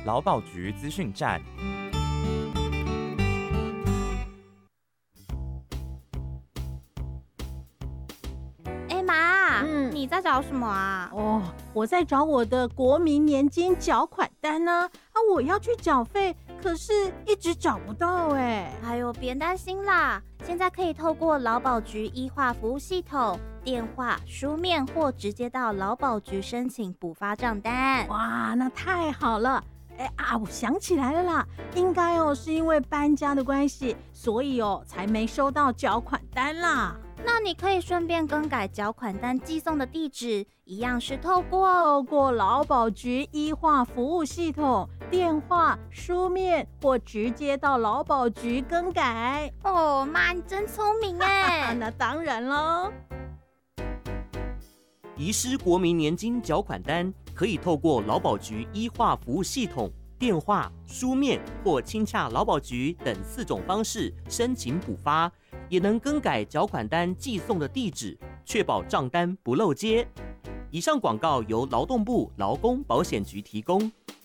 劳保局资讯站。 你在找什么啊？ 我在找我的国民年金缴款单呢。我要去缴费，可是一直找不到哎。 哎呦，别担心啦，现在可以透过劳保局医化服务系统，电话、书面或直接到劳保局申请补发账单。 哇，那太好了！我想起来了啦，应该是因为搬家的关系，所以才没收到缴款单啦。 那你可以顺便更改缴款单寄送的地址，一样是透过劳保局医化服务系统，电话、书面或直接到劳保局更改。 妈，你真聪明哎！ 那当然喽。 遗失国民年金缴款单，可以透过劳保局医化服务系统、电话、书面或亲洽劳保局等4种方式申请补发，也能更改缴款单寄送的地址，确保账单不漏接。以上广告由劳动部劳工保险局提供。